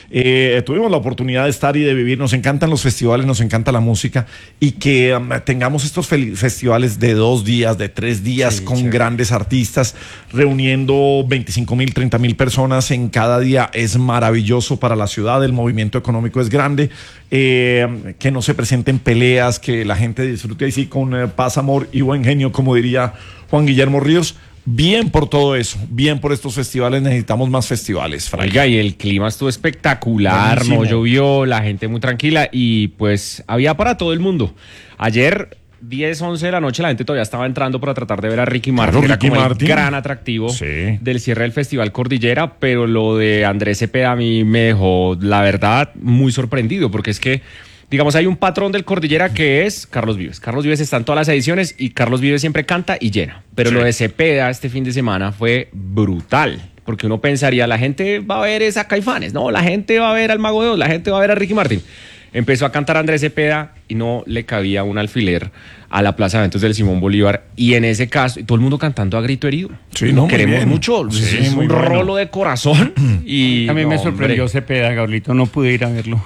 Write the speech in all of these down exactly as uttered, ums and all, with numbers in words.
Eh, tuvimos la oportunidad de estar y de vivir. Nos encantan los festivales, nos encanta la música y que um, tengamos estos festivales de dos días, de tres días sí, con chévere. Grandes artistas, reuniendo veinticinco mil, treinta mil personas en cada día es maravilloso para la ciudad. El movimiento económico es grande. Eh, que no se presenten peleas, que la gente disfrute así con eh, paz, amor y buen genio, como diría Juan Guillermo Ríos. Bien por todo eso, bien por estos festivales, necesitamos más festivales, Fray. Oiga, y el clima estuvo espectacular, buenísimo. No llovió, la gente muy tranquila y pues había para todo el mundo. Ayer, diez, once de la noche, la gente todavía estaba entrando para tratar de ver a Ricky Martin, claro, Ricky era como Martin. El gran atractivo sí. del cierre del Festival Cordillera, pero lo de Andrés Cepeda a mí me dejó, la verdad, muy sorprendido, porque es que digamos, hay un patrón del Cordillera que es Carlos Vives. Carlos Vives está en todas las ediciones y Carlos Vives siempre canta y llena. Pero sí. Lo de Cepeda este fin de semana fue brutal. Porque uno pensaría, la gente va a ver esa Caifanes. No, la gente va a ver al Mago de Oz, la gente va a ver a Ricky Martin. Empezó a cantar Andrés Cepeda y no le cabía un alfiler a la Plaza de Eventos del Simón Bolívar. Y en ese caso, todo el mundo cantando a grito herido. Sí, no, queremos bien. mucho. Sí, es un bueno. Rolo de corazón. Y a mí no, me sorprendió hombre. Cepeda, Gabrielito. No pude ir a verlo.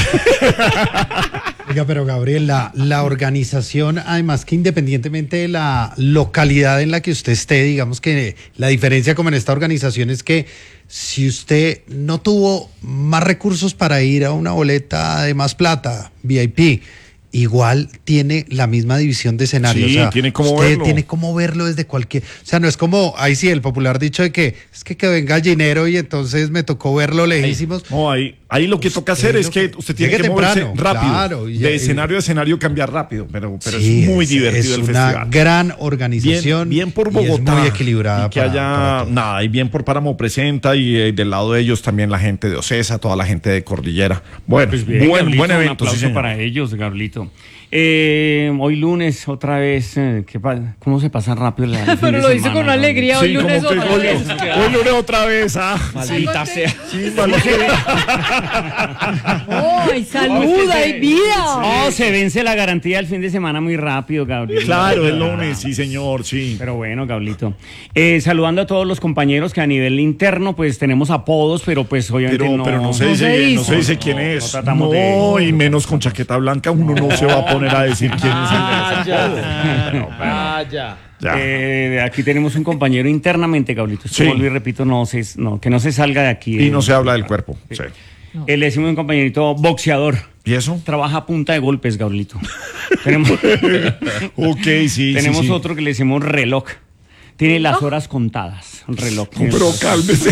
Oiga, pero Gabriel, la, la organización, además que independientemente de la localidad en la que usted esté, digamos que la diferencia como en esta organización es que si usted no tuvo más recursos para ir a una boleta de más plata, V I P, igual tiene la misma división de escenarios. Sí, o sea, tiene como usted verlo. tiene como verlo desde cualquier... O sea, no es como, ahí sí, el popular dicho de que es que, que venga Gallinero y entonces me tocó verlo lejísimos. No, ahí, ahí lo que usted toca hacer es que usted tiene que moverse temprano, rápido. Claro, y, de y, escenario a escenario cambiar rápido, pero, pero sí, es muy es, divertido es el festival. Es una gran organización. Bien, bien por Bogotá. Y es muy equilibrada. Y que para, haya, para nada, y bien por Páramo Presenta y eh, del lado de ellos también la gente de Ocesa, toda la gente de Cordillera. Bueno, pues bien, buen, Gabrielito, buen evento. Un aplauso sí, para ellos, Gabrielito. Eh, hoy lunes, otra vez, eh, ¿qué pa- ¿cómo se pasa rápido la Pero lo dice con alegría, hoy sí, lunes como que otra hoy, vez. Hoy lunes otra vez, ah. Maldita sea. Sí, maldita. ¡Ay, salud, hay vida! Oh, se vence la garantía del fin de semana muy rápido, Gabriel. Claro, el lunes, sí, señor, sí. Pero bueno, Gabrielito. Eh, saludando a todos los compañeros que a nivel interno, pues tenemos apodos, pero pues obviamente pero, no... Pero no se no dice, se dice. no se dice quién No, es. no tratamos No, de- y menos con chaqueta blanca, uno no se va a poner a decir quién es el Vaya, vaya. Ya. Eh, aquí tenemos un compañero internamente, Gabrielito. Sí. Vuelvo y repito, no, se, no, que no se salga de aquí. Y eh. no se habla del cuerpo. Sí. Eh, Le decimos un compañerito boxeador. ¿Y eso? Trabaja a punta de golpes, Gabrielito. tenemos Ok, sí. tenemos sí, sí. otro que le decimos reloj. Tiene las horas contadas. Un reloj. No, pero cálmese.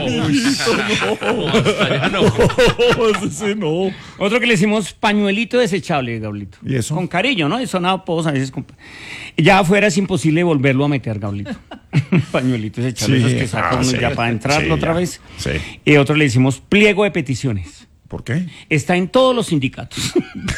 Ya no. No, ese no. Otro que le decimos pañuelito desechable, Gabrielito. ¿Y eso? Con cariño, ¿no? Eso nada, todos a veces. Con... Ya afuera es imposible volverlo a meter, Gabrielito. Pañuelito desechable, Sí. esos que saca Ah, uno sí. ya para entrarlo Sí, otra ya. vez. Sí. Y otro le decimos pliego de peticiones. ¿Por qué? Está en todos los sindicatos.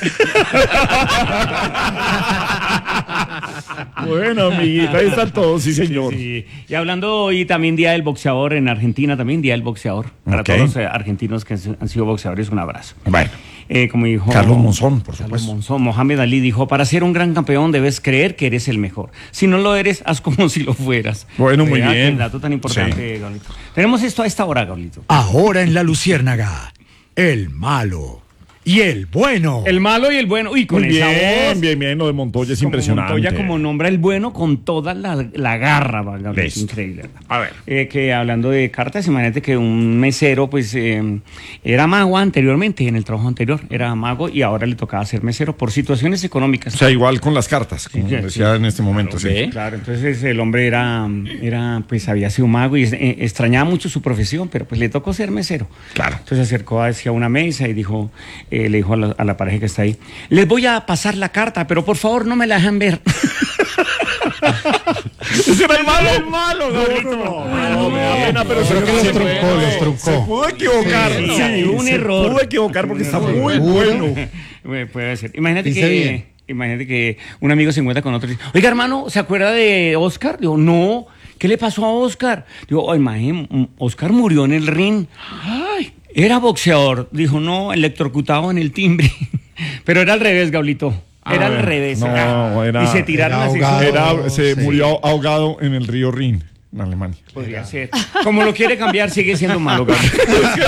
Bueno, amiguita, ahí están todos, sí, señor. Sí. Y hablando hoy también Día del Boxeador en Argentina, también Día del Boxeador. Para Ok. todos los eh, argentinos que han sido boxeadores, un abrazo. Bueno, Eh, como dijo Carlos Monzón, por Carlos supuesto. Monzón, Mohamed Ali dijo, para ser un gran campeón debes creer que eres el mejor. Si no lo eres, haz como si lo fueras. Bueno, muy Vea, bien. qué dato tan importante, Gablito. Tenemos esto a esta hora, Gablito. Ahora en La Luciérnaga, el malo y el bueno. El malo y el bueno. Uy, con Muy esa bien, voz. bien, bien, lo de Montoya es Como impresionante. Montoya como nombra el bueno con toda la, la garra, va, Gabriel, es Listo. increíble. A ver. Eh, que hablando de cartas, imagínate que un mesero, pues, eh, era mago anteriormente, en el trabajo anterior, era mago y ahora le tocaba ser mesero por situaciones económicas. O sea, igual con las cartas, como Sí, sí, decía sí. en este momento. Sí. ¿Ve? Claro, entonces el hombre era, era, pues había sido mago y eh, extrañaba mucho su profesión, pero pues le tocó ser mesero. Claro. Entonces se acercó hacia una mesa y dijo, eh, le dijo a la, a la pareja que está ahí, les voy a pasar la carta, pero por favor no me la dejan ver. Ese era el malo, el malo, no, no, no, no, me da pena, pero Creo se, que les se- truncó, les truncó. se pudo equivocar. Sí, Sí, sí, un se error. pudo equivocar porque está Un muy error. bueno. Bueno, puede ser. Imagínate Dice que, bien. imagínate que un amigo se encuentra con otro y dice, oiga, hermano, ¿se acuerda de Oscar? Digo, no. ¿Qué le pasó a Oscar? Digo, oh, imagínate, Oscar murió en el ring. Ay, era boxeador. Dijo, no, electrocutado en el timbre. Pero era al revés, Gablito. Era Ah, al revés. no, era- y se tiraron era así. ahogado. Era, se Sí. murió ahogado en el río Rin, en Alemania. Podría ser. Como lo quiere cambiar, sigue siendo malo, Gablito.